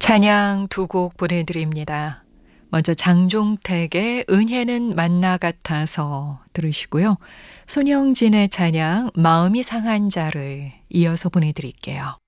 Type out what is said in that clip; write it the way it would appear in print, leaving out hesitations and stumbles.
찬양 두 곡 보내드립니다. 먼저 장종택의 은혜는 만나 같아서 들으시고요. 손영진의 찬양 마음이 상한 자를 이어서 보내드릴게요.